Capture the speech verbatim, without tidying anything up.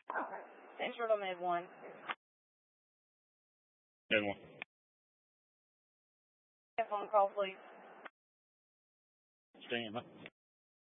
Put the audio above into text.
Central to mid one. Mid one. Phone call, please. Stand by.